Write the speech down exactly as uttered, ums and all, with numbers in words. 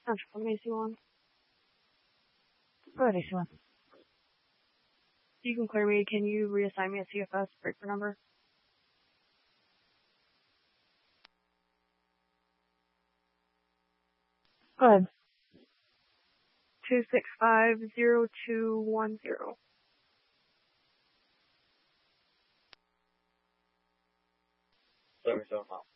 Central from A C one. Go ahead, A C one. You can clear me. Can you reassign me a C F S breaker number? Go ahead. two six five zero two one zero. seventy-seven miles.